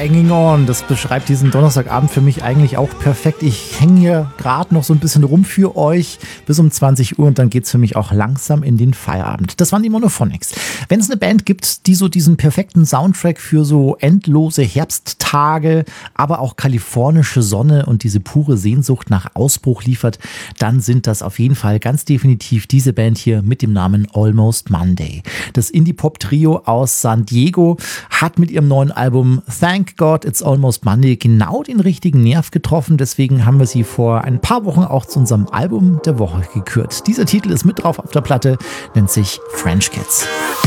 Hanging On, das beschreibt diesen Donnerstagabend für mich eigentlich auch perfekt. Ich hänge hier gerade noch so ein bisschen rum für euch bis um 20 Uhr und dann geht's für mich auch langsam in den Feierabend. Das waren die Monophonics. Wenn es eine Band gibt, die so diesen perfekten Soundtrack für so endlose Herbsttage, aber auch kalifornische Sonne und diese pure Sehnsucht nach Ausbruch liefert, dann sind das auf jeden Fall ganz definitiv diese Band hier mit dem Namen Almost Monday. Das Indie-Pop-Trio aus San Diego hat mit ihrem neuen Album Thank God It's Almost Monday genau den richtigen Nerv getroffen. Deswegen haben wir sie vor ein paar Wochen auch zu unserem Album der Woche gekürt. Dieser Titel ist mit drauf auf der Platte, nennt sich French Kids.